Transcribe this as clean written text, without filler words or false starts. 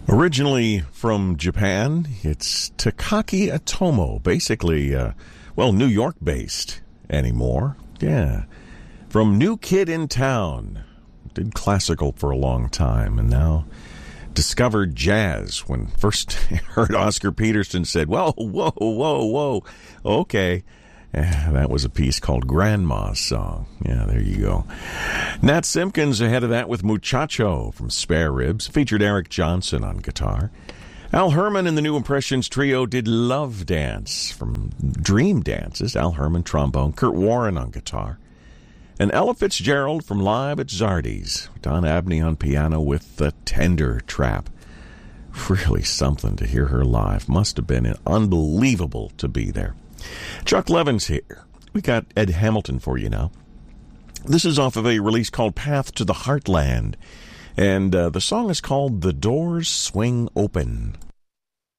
Originally from Japan, it's Takaki Atomo, basically, New York-based anymore. Yeah. From New Kid in Town. Did classical for a long time, and now discovered jazz when first heard Oscar Peterson said, whoa, okay. That was a piece called Grandma's Song. Yeah, there you go. Nat Simpkins ahead of that with Muchacho from Spare Ribs. Featured Eric Johnson on guitar. Al Herman and the New Impressions Trio did Love Dance from Dream Dances. Al Herman, trombone. Kurt Warren on guitar. And Ella Fitzgerald from Live at Zardy's. Don Abney on piano with The Tender Trap. Really something to hear her live. Must have been unbelievable to be there. Chuck Levin's here. We got Ed Hamilton for you now. This is off of a release called Path to the Heartland. And the song is called The Doors Swing Open.